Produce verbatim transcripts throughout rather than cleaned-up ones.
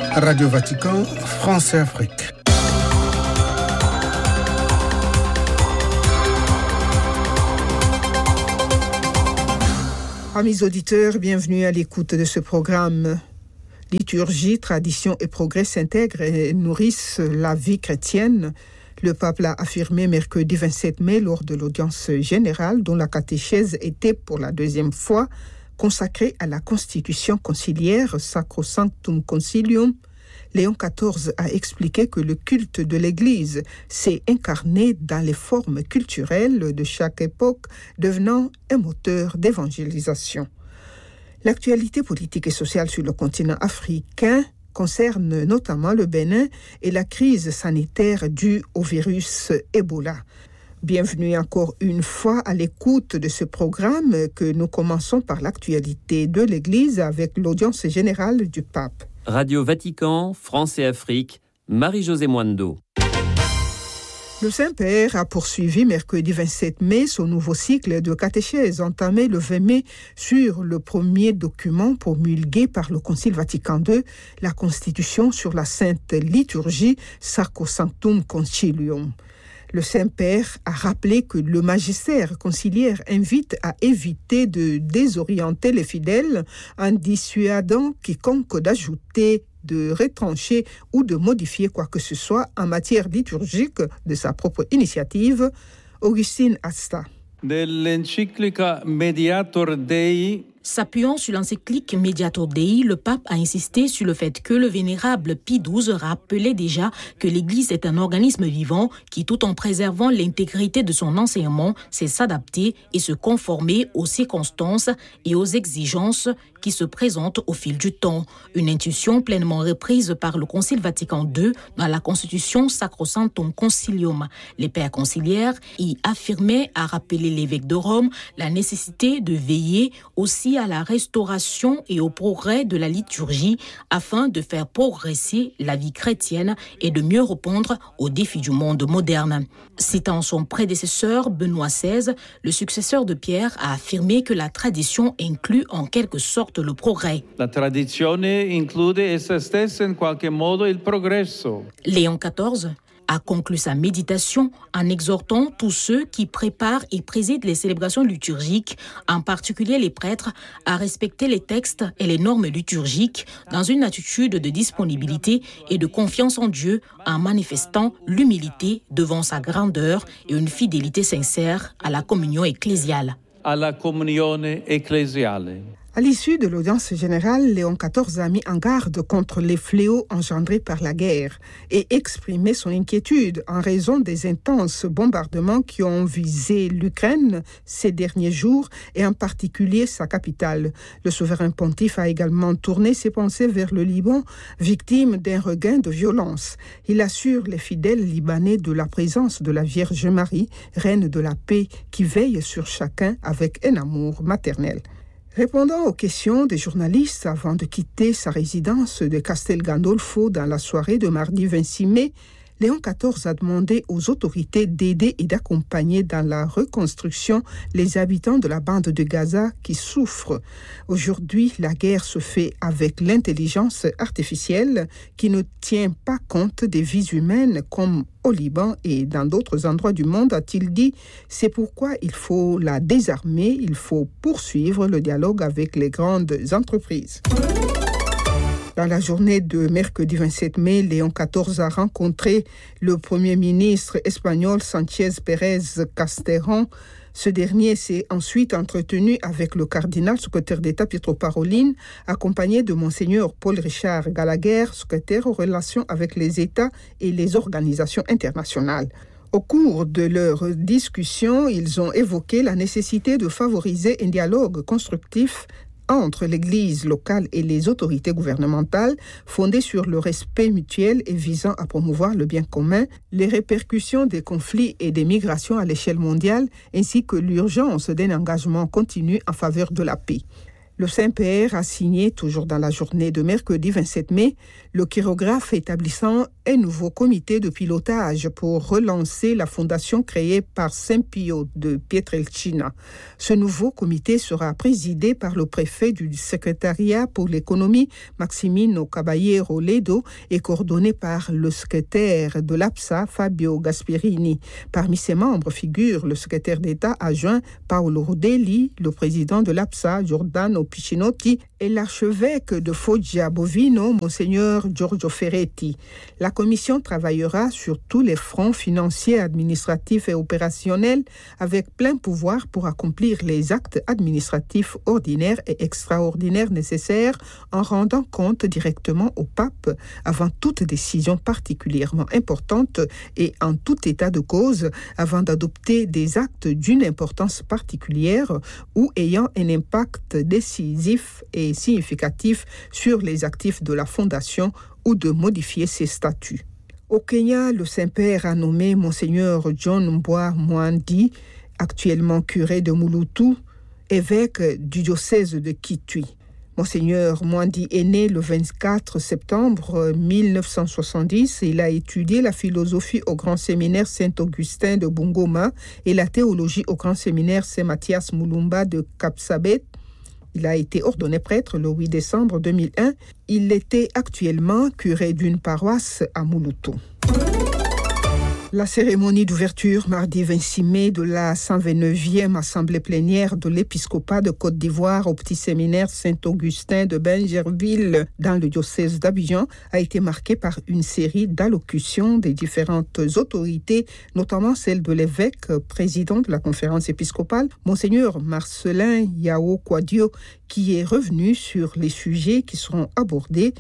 Radio Vatican, France et Afrique. Amis auditeurs, bienvenue à l'écoute de ce programme. Liturgie, tradition et progrès s'intègrent et nourrissent la vie chrétienne. Le pape l'a affirmé mercredi vingt-sept mai lors de l'audience générale dont la catéchèse était pour la deuxième fois consacrée à la constitution conciliaire Sacrosanctum Concilium. Léon quatorze a expliqué que le culte de l'Église s'est incarné dans les formes culturelles de chaque époque, devenant un moteur d'évangélisation. L'actualité politique et sociale sur le continent africain concerne notamment le Bénin et la crise sanitaire due au virus Ebola. Bienvenue encore une fois à l'écoute de ce programme que nous commençons par l'actualité de l'Église avec l'audience générale du pape. Radio Vatican, France et Afrique, Marie-Josée Mwando. Le Saint-Père a poursuivi mercredi vingt-sept mai son nouveau cycle de catéchèse entamé le vingt mai sur le premier document promulgué par le Concile Vatican deux, la Constitution sur la Sainte Liturgie Sacrosanctum Concilium. Le Saint-Père a rappelé que le magistère conciliaire invite à éviter de désorienter les fidèles en dissuadant quiconque d'ajouter, de retrancher ou de modifier quoi que ce soit en matière liturgique de sa propre initiative. Augustine Asta. Dell'enciclica Mediator Dei. S'appuyant sur l'encyclique Mediator Dei, le pape a insisté sur le fait que le vénérable Pie douze rappelait déjà que l'Église est un organisme vivant qui, tout en préservant l'intégrité de son enseignement, sait s'adapter et se conformer aux circonstances et aux exigences qui se présentent au fil du temps. Une intuition pleinement reprise par le Concile Vatican deux dans la Constitution Sacrosanctum Concilium. Les pères conciliaires y affirmaient à rappeler l'évêque de Rome la nécessité de veiller aussi à la restauration et au progrès de la liturgie afin de faire progresser la vie chrétienne et de mieux répondre aux défis du monde moderne. Citant son prédécesseur Benoît seize, le successeur de Pierre a affirmé que la tradition inclut en quelque sorte le progrès. La tradizione include essa stessa in qualche modo il progresso. Léon quatorze a conclu sa méditation en exhortant tous ceux qui préparent et président les célébrations liturgiques, en particulier les prêtres, à respecter les textes et les normes liturgiques dans une attitude de disponibilité et de confiance en Dieu, en manifestant l'humilité devant sa grandeur et une fidélité sincère à la communion ecclésiale. Alla comunione ecclesiale. À l'issue de l'audience générale, Léon quatorze a mis en garde contre les fléaux engendrés par la guerre et exprimé son inquiétude en raison des intenses bombardements qui ont visé l'Ukraine ces derniers jours et en particulier sa capitale. Le souverain pontife a également tourné ses pensées vers le Liban, victime d'un regain de violence. Il assure les fidèles libanais de la présence de la Vierge Marie, reine de la paix, qui veille sur chacun avec un amour maternel. Répondant aux questions des journalistes avant de quitter sa résidence de Castel Gandolfo dans la soirée de mardi vingt-six mai, Léon quatorze a demandé aux autorités d'aider et d'accompagner dans la reconstruction les habitants de la bande de Gaza qui souffrent. Aujourd'hui, la guerre se fait avec l'intelligence artificielle qui ne tient pas compte des vies humaines comme au Liban et dans d'autres endroits du monde, a-t-il dit. C'est pourquoi il faut la désarmer, il faut poursuivre le dialogue avec les grandes entreprises. Dans la journée de mercredi vingt-sept mai, Léon quatorze a rencontré le Premier ministre espagnol Sánchez Pérez Castellón. Ce dernier s'est ensuite entretenu avec le cardinal secrétaire d'État Pietro Parolin, accompagné de Monseigneur Paul-Richard Gallagher, secrétaire aux relations avec les États et les organisations internationales. Au cours de leur discussion, ils ont évoqué la nécessité de favoriser un dialogue constructif entre l'Église locale et les autorités gouvernementales, fondée sur le respect mutuel et visant à promouvoir le bien commun, les répercussions des conflits et des migrations à l'échelle mondiale, ainsi que l'urgence d'un engagement continu en faveur de la paix. Le Saint-Père a signé, toujours dans la journée de mercredi vingt-sept mai, le chirographe établissant un nouveau comité de pilotage pour relancer la fondation créée par Saint Pio de Pietrelcina. Ce nouveau comité sera présidé par le préfet du secrétariat pour l'économie, Maximino Caballero Ledo, et coordonné par le secrétaire de l'A P S A, Fabio Gasperini. Parmi ses membres figurent le secrétaire d'État adjoint Paolo Rodelli, le président de l'A P S A, Giordano Piccinotti, et l'archevêque de Foggia Bovino, Monseigneur Giorgio Ferretti. La commission travaillera sur tous les fronts financiers, administratifs et opérationnels avec plein pouvoir pour accomplir les actes administratifs ordinaires et extraordinaires nécessaires en rendant compte directement au pape avant toute décision particulièrement importante et en tout état de cause avant d'adopter des actes d'une importance particulière ou ayant un impact décisif et significatif sur les actifs de la fondation ou de modifier ses statuts. Au Kenya, le Saint-Père a nommé Monseigneur John Mbwa Mwandi, actuellement curé de Mulutu, évêque du diocèse de Kitui. Monseigneur Mwandi est né le vingt-quatre septembre mille neuf cent soixante-dix. Il a étudié la philosophie au Grand Séminaire Saint-Augustin de Bungoma et la théologie au Grand Séminaire Saint-Mathias Mulumba de Kapsabet. Il a été ordonné prêtre le huit décembre deux mille un. Il était actuellement curé d'une paroisse à Mulutu. La cérémonie d'ouverture mardi vingt-six mai de la cent vingt-neuvième assemblée plénière de l'épiscopat de Côte d'Ivoire au petit séminaire Saint-Augustin de Bingerville dans le diocèse d'Abidjan a été marquée par une série d'allocutions des différentes autorités, notamment celle de l'évêque président de la conférence épiscopale, Monseigneur Marcelin Yao Kwadio, qui est revenu sur les sujets qui seront abordés.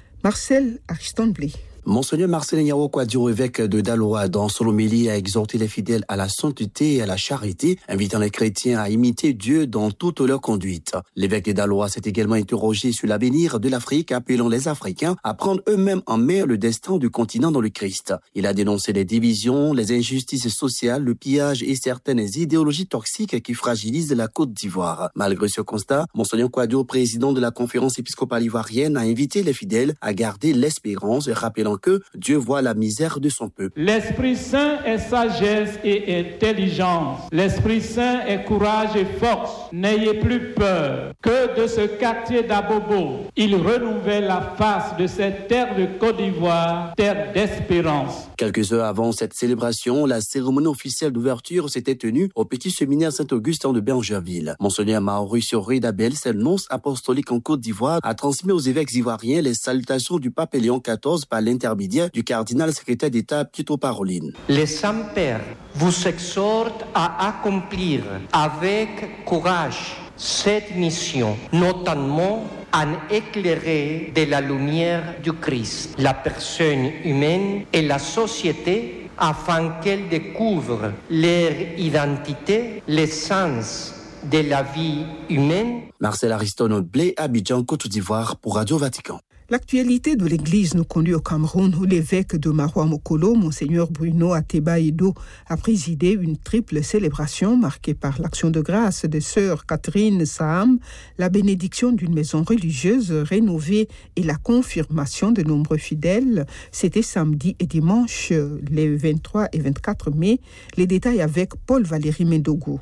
Marcel Ariston-Blé. Monseigneur Marcelin Yao Kwadio, évêque de Daloa, dans son homélie, a exhorté les fidèles à la sainteté et à la charité, invitant les chrétiens à imiter Dieu dans toute leur conduite. L'évêque de Daloa s'est également interrogé sur l'avenir de l'Afrique, appelant les Africains à prendre eux-mêmes en main le destin du continent dans le Christ. Il a dénoncé les divisions, les injustices sociales, le pillage et certaines idéologies toxiques qui fragilisent la Côte d'Ivoire. Malgré ce constat, Monseigneur Kwadio, président de la conférence épiscopale ivoirienne, a invité les fidèles à garder l'espérance, rappelant que Dieu voit la misère de son peuple. L'Esprit Saint est sagesse et intelligence. L'Esprit Saint est courage et force. N'ayez plus peur. Que de ce quartier d'Abobo, il renouvelle la face de cette terre de Côte d'Ivoire, terre d'espérance. Quelques heures avant cette célébration, la cérémonie officielle d'ouverture s'était tenue au petit séminaire Saint-Augustin de Bingerville. Monseigneur Maurice Redabel, seul nonce apostolique en Côte d'Ivoire, a transmis aux évêques ivoiriens les salutations du pape Léon quatorze par l'intermédiaire du cardinal secrétaire d'État Pietro Parolin. Le Saint-Père vous exhorte à accomplir avec courage cette mission, notamment en éclairer de la lumière du Christ la personne humaine et la société afin qu'elle découvre leur identité, l'essence de la vie humaine. Marcel Ariston-Blé, Abidjan, Côte d'Ivoire pour Radio Vatican. L'actualité de l'Église nous conduit au Cameroun où l'évêque de Maroua Mokolo, Monseigneur Bruno Ateba Edo, a présidé une triple célébration marquée par l'action de grâce des sœurs Catherine Saham, la bénédiction d'une maison religieuse rénovée et la confirmation de nombreux fidèles. C'était samedi et dimanche, les vingt-trois et vingt-quatre mai. Les détails avec Paul-Valéry Mendogo.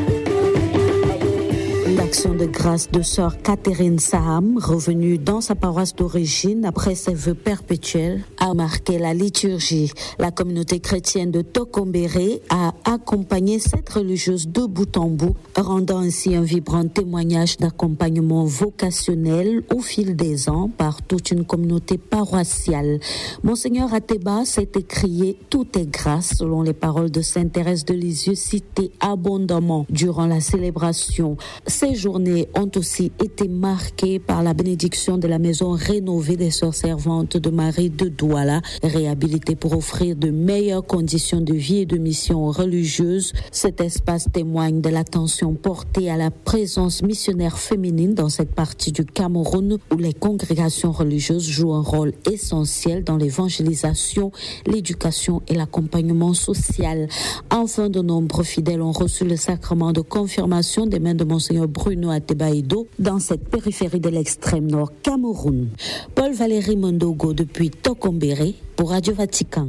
L'action de grâce de sœur Catherine Saham, revenue dans sa paroisse d'origine après ses vœux perpétuels, a marqué la liturgie. La communauté chrétienne de Tokombéré a accompagné cette religieuse de bout en bout, rendant ainsi un vibrant témoignage d'accompagnement vocationnel au fil des ans par toute une communauté paroissiale. Monseigneur Ateba s'est écrié « Tout est grâce » selon les paroles de sainte Thérèse de Lisieux citées abondamment durant la célébration. Ces journées ont aussi été marquées par la bénédiction de la maison rénovée des sœurs servantes de Marie de Douala, réhabilitée pour offrir de meilleures conditions de vie et de mission religieuse. Cet espace témoigne de l'attention portée à la présence missionnaire féminine dans cette partie du Cameroun où les congrégations religieuses jouent un rôle essentiel dans l'évangélisation, l'éducation et l'accompagnement social. Enfin, de nombreux fidèles ont reçu le sacrement de confirmation des mains de Monseigneur Bruno Bruno Atebaïdo dans cette périphérie de l'extrême nord Cameroun. Paul Valéry Mondogo depuis Tokombéré pour Radio Vatican.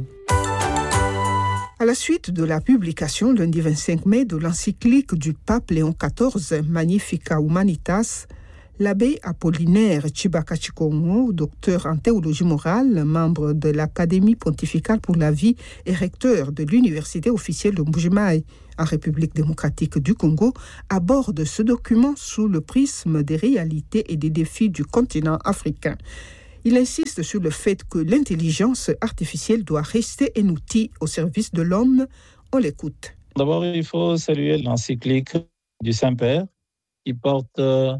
À la suite de la publication lundi vingt-cinq mai de l'encyclique du pape Léon quatorze, Magnificat Humanitas, l'abbé Apollinaire Tshibaka Tshikongo, docteur en théologie morale, membre de l'Académie pontificale pour la vie et recteur de l'université officielle de Mbujimaï en République démocratique du Congo, aborde ce document sous le prisme des réalités et des défis du continent africain. Il insiste sur le fait que l'intelligence artificielle doit rester un outil au service de l'homme. On l'écoute. D'abord, il faut saluer l'encyclique du Saint-Père qui porte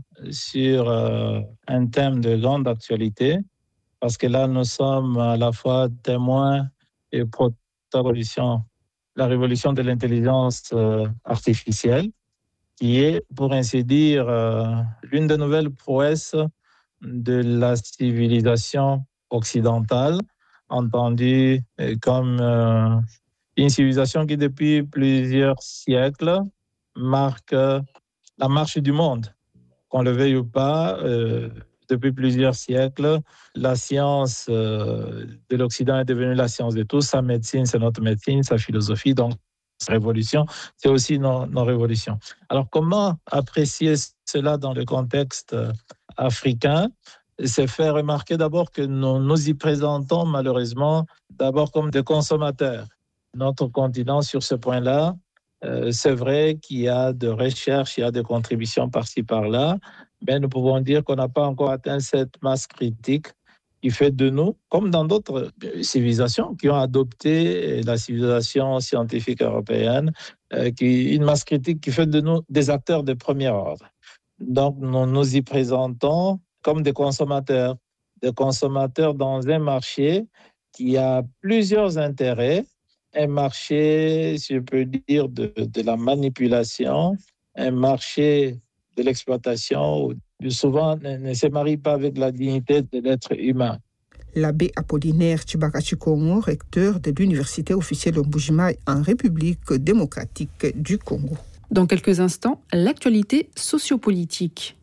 sur un thème de grande actualité, parce que là, nous sommes à la fois témoins et protagonistes de la révolution de l'intelligence artificielle, qui est, pour ainsi dire, l'une des nouvelles prouesses de la civilisation occidentale, entendue comme euh, une civilisation qui, depuis plusieurs siècles, marque euh, la marche du monde. Qu'on le veuille ou pas, euh, depuis plusieurs siècles, la science euh, de l'Occident est devenue la science de tous. Sa médecine, c'est notre médecine, sa philosophie, donc sa révolution, c'est aussi nos, nos révolutions. Alors, comment apprécier cela dans le contexte euh, africain? C'est faire remarquer d'abord que nous nous y présentons malheureusement d'abord comme des consommateurs. Notre continent, sur ce point-là, euh, c'est vrai qu'il y a de recherches, il y a des contributions par-ci, par-là, mais nous pouvons dire qu'on n'a pas encore atteint cette masse critique qui fait de nous, comme dans d'autres civilisations qui ont adopté la civilisation scientifique européenne, euh, qui, une masse critique qui fait de nous des acteurs de premier ordre. Donc, nous nous y présentons comme des consommateurs, des consommateurs dans un marché qui a plusieurs intérêts, un marché, si je peux dire, de, de la manipulation, un marché de l'exploitation, qui souvent ne, ne se marie pas avec la dignité de l'être humain. L'abbé Apollinaire Tshibaka Tshikongo, recteur de l'université officielle de Mbujimaï en République démocratique du Congo. Dans quelques instants, l'actualité sociopolitique.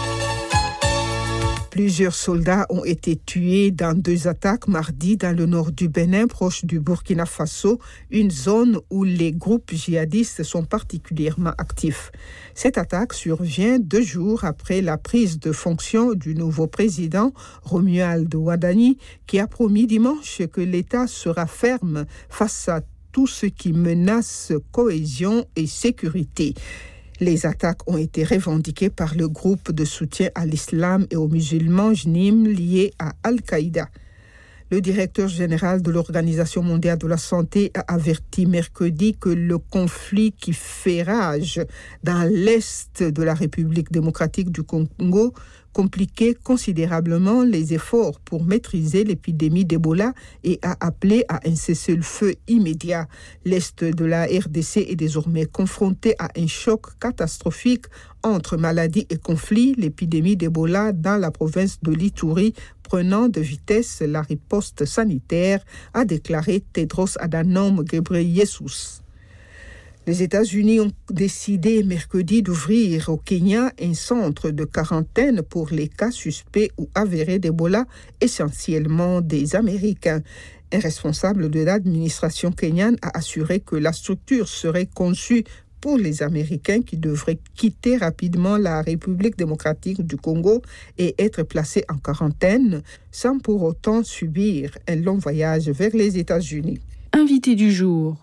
Plusieurs soldats ont été tués dans deux attaques mardi dans le nord du Bénin, proche du Burkina Faso, une zone où les groupes djihadistes sont particulièrement actifs. Cette attaque survient deux jours après la prise de fonction du nouveau président, Romuald Wadani, qui a promis dimanche que l'État sera ferme face à tout ce qui menace cohésion et sécurité. Les attaques ont été revendiquées par le groupe de soutien à l'islam et aux musulmans J N I M lié à Al-Qaïda. Le directeur général de l'Organisation mondiale de la santé a averti mercredi que le conflit qui fait rage dans l'est de la République démocratique du Congo compliquait considérablement les efforts pour maîtriser l'épidémie d'Ebola et a appelé à un cessez-le-feu immédiat. L'est de la R D C est désormais confronté à un choc catastrophique entre maladie et conflit, l'épidémie d'Ebola dans la province de l'Ituri prenant de vitesse la riposte sanitaire, a déclaré Tedros Adhanom Ghebreyesus. Les États-Unis ont décidé mercredi d'ouvrir au Kenya un centre de quarantaine pour les cas suspects ou avérés d'Ebola, essentiellement des Américains. Un responsable de l'administration kenyane a assuré que la structure serait conçue pour les Américains qui devraient quitter rapidement la République démocratique du Congo et être placés en quarantaine sans pour autant subir un long voyage vers les États-Unis. Invité du jour.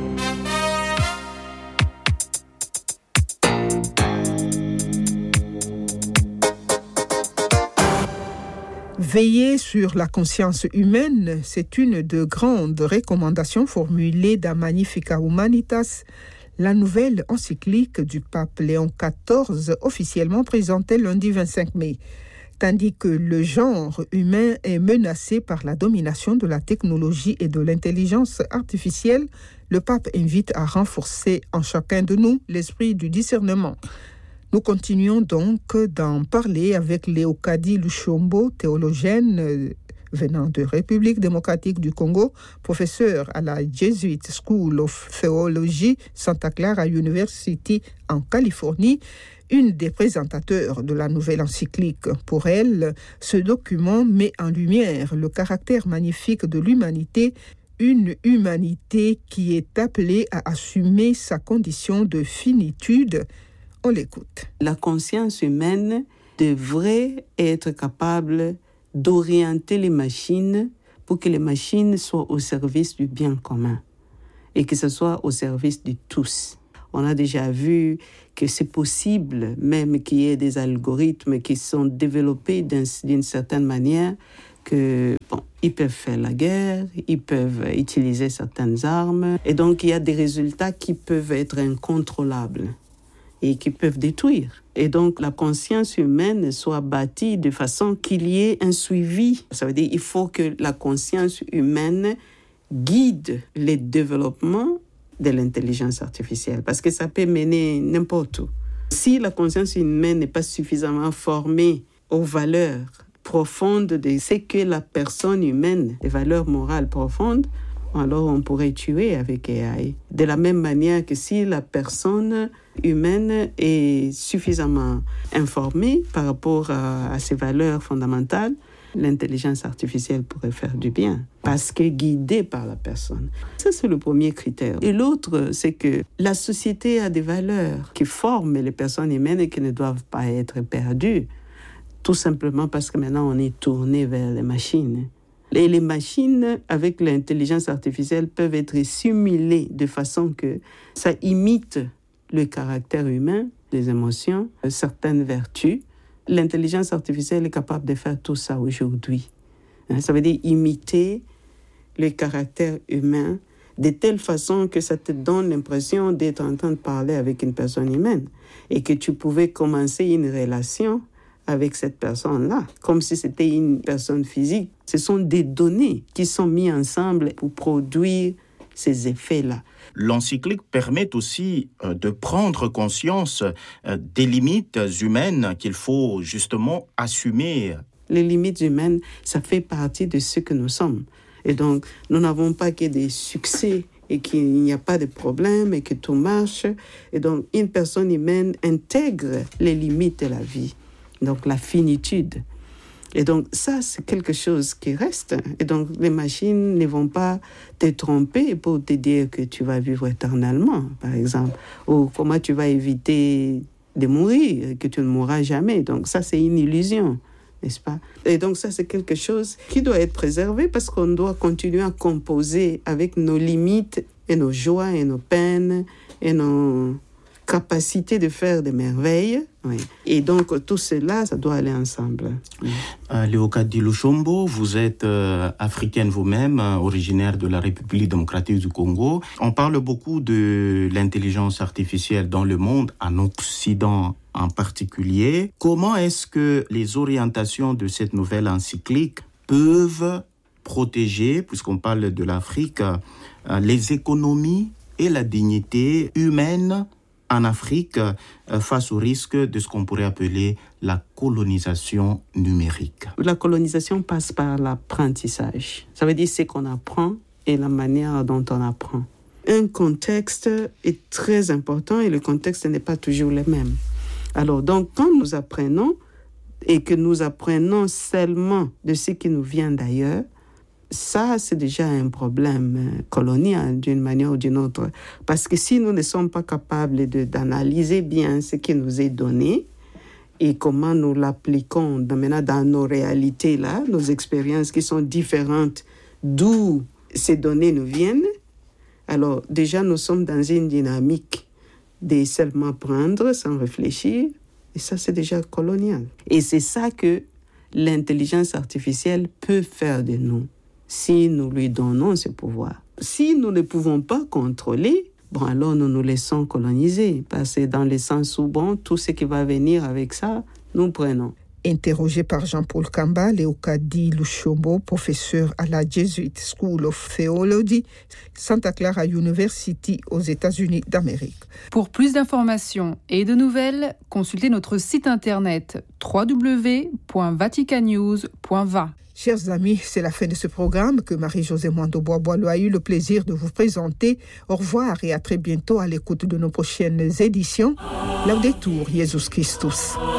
Veiller sur la conscience humaine, c'est une de grandes recommandations formulées dans Magnificat Humanitas, la nouvelle encyclique du pape Léon quatorze, officiellement présentée lundi vingt-cinq mai. Tandis que le genre humain est menacé par la domination de la technologie et de l'intelligence artificielle, le pape invite à renforcer en chacun de nous l'esprit du discernement. Nous continuons donc d'en parler avec Léocadie Luchombo, théologienne venant de République démocratique du Congo, professeur à la Jesuit School of Theology Santa Clara University en Californie, une des présentateurs de la nouvelle encyclique. Pour elle, ce document met en lumière le caractère magnifique de l'humanité, une humanité qui est appelée à assumer sa condition de finitude. On l'écoute. La conscience humaine devrait être capable d'orienter les machines pour que les machines soient au service du bien commun et que ce soit au service de tous. On a déjà vu que c'est possible, même qu'il y ait des algorithmes qui sont développés d'une certaine manière, que bon, ils peuvent faire la guerre, ils peuvent utiliser certaines armes, et donc il y a des résultats qui peuvent être incontrôlables et qui peuvent détruire. Et donc la conscience humaine soit bâtie de façon qu'il y ait un suivi. Ça veut dire qu'il faut que la conscience humaine guide les développements de l'intelligence artificielle, parce que ça peut mener n'importe où. Si la conscience humaine n'est pas suffisamment formée aux valeurs profondes de ce que la personne humaine, les valeurs morales profondes, alors on pourrait tuer avec A I. De la même manière que si la personne humaine est suffisamment informée par rapport à, à ses valeurs fondamentales, l'intelligence artificielle pourrait faire du bien, parce qu'elle est guidée par la personne. Ça, c'est le premier critère. Et l'autre, c'est que la société a des valeurs qui forment les personnes humaines et qui ne doivent pas être perdues, tout simplement parce que maintenant, on est tourné vers les machines. Et les machines, avec l'intelligence artificielle, peuvent être simulées de façon que ça imite le caractère humain, les émotions, certaines vertus. L'intelligence artificielle est capable de faire tout ça aujourd'hui. Ça veut dire imiter le caractère humain de telle façon que ça te donne l'impression d'être en train de parler avec une personne humaine et que tu pouvais commencer une relation avec cette personne-là, comme si c'était une personne physique. Ce sont des données qui sont mises ensemble pour produire ces effets-là. L'encyclique permet aussi euh, de prendre conscience euh, des limites humaines qu'il faut justement assumer. Les limites humaines, ça fait partie de ce que nous sommes. Et donc, nous n'avons pas que des succès et qu'il n'y a pas de problème et que tout marche. Et donc, une personne humaine intègre les limites de la vie, donc la finitude. Et donc, ça, c'est quelque chose qui reste. Et donc, les machines ne vont pas te tromper pour te dire que tu vas vivre éternellement, par exemple. Ou comment tu vas éviter de mourir, que tu ne mourras jamais. Donc, ça, c'est une illusion, n'est-ce pas? Et donc, ça, c'est quelque chose qui doit être préservé parce qu'on doit continuer à composer avec nos limites et nos joies et nos peines et nos capacité de faire des merveilles. Oui. Et donc, tout cela, ça doit aller ensemble. Oui. Euh, Léocadie Luchombo, vous êtes euh, africaine vous-même, euh, originaire de la République démocratique du Congo. On parle beaucoup de l'intelligence artificielle dans le monde, en Occident en particulier. Comment est-ce que les orientations de cette nouvelle encyclique peuvent protéger, puisqu'on parle de l'Afrique, euh, les économies et la dignité humaine en Afrique euh, face au risque de ce qu'on pourrait appeler la colonisation numérique? La colonisation passe par l'apprentissage. Ça veut dire ce qu'on apprend et la manière dont on apprend. Un contexte est très important et le contexte n'est pas toujours le même. Alors, donc, quand nous apprenons et que nous apprenons seulement de ce qui nous vient d'ailleurs, ça, c'est déjà un problème colonial d'une manière ou d'une autre. Parce que si nous ne sommes pas capables de, d'analyser bien ce qui nous est donné et comment nous l'appliquons dans, maintenant dans nos réalités, là, nos expériences qui sont différentes d'où ces données nous viennent, alors déjà nous sommes dans une dynamique de seulement prendre sans réfléchir. Et ça, c'est déjà colonial. Et c'est ça que l'intelligence artificielle peut faire de nous, si nous lui donnons ce pouvoir. Si nous ne pouvons pas contrôler, bon, alors nous nous laissons coloniser, parce que dans le sens où, bon, tout ce qui va venir avec ça, nous prenons. Interrogé par Jean-Paul Kamba, Leokadi Lushombo, professeur à la Jesuit School of Theology, Santa Clara University aux États-Unis d'Amérique. Pour plus d'informations et de nouvelles, consultez notre site internet w w w point vatican news point v a. Chers amis, c'est la fin de ce programme que Marie-Josée Mwando-Bois-Boileau a eu le plaisir de vous présenter. Au revoir et à très bientôt à l'écoute de nos prochaines éditions. Laudetur Jesus Christus.